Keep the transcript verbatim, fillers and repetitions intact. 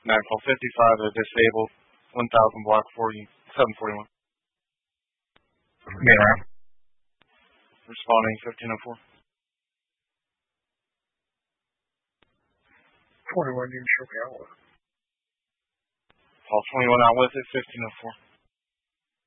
nine call fifty-five is disabled. one thousand block forty seven forty-one. Yeah. Responding fifteen oh four. twenty-one, you can show me out. Call twenty-one out with it, fifteen oh four.